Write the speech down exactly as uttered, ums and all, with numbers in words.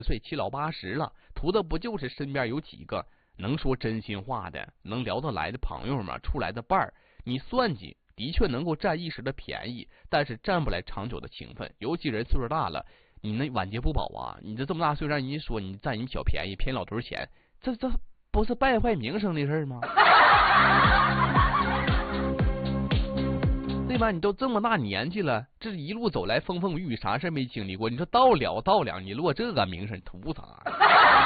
岁七老八十了，图的不就是身边有几个能说真心话的、能聊得来的朋友吗？出来的伴儿，你算计的确能够占一时的便宜，但是占不来长久的情分。尤其人岁数大了，你那晚节不保啊！你这这么大岁数，让人家说你占人小便宜，骗老头钱，这这不是败坏名声的事吗？对吧？你都这么大年纪了，这一路走来风风雨雨，啥事没经历过？你说到了到了，你落这个名声图啥？